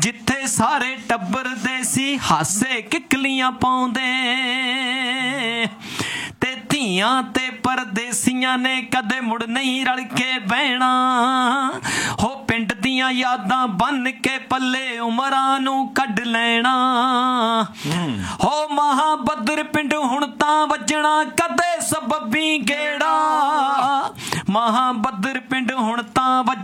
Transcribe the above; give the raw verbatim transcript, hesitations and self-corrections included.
ਜਿੱਥੇ ਸਾਰੇ ਟੱਬਰ ਦੇ ਸੀ ਹਾਸੇ ਕਿਕਲੀਆਂ ਪਾਉਂਦੇ ਤੇ ਧੀਆਂ ਤੇ ਪਰਦੇਸੀਆਂ ਨੇ ਕਦੇ ਮੁੜ ਨਹੀਂ ਰਲ ਕੇ ਬਹਿਣਾ ਹੋ ਪਿੰਡ ਦੀਆਂ ਯਾਦਾਂ ਬੰਨ ਕੇ ਪੱਲੇ ਉਮਰਾਂ ਨੂੰ ਕੱਢ ਲੈਣਾ ਹੋ ਮਹਾਬੱਦਰ ਪਿੰਡ ਹੁਣ ਤਾਂ ਵੱਜਣਾ ਕਦੇ ਸਬੱਬੀ ਗੇੜਾ ਮਹਾਬੱਦਰ ਪਿੰਡ ਹੁਣ ਤਾਂ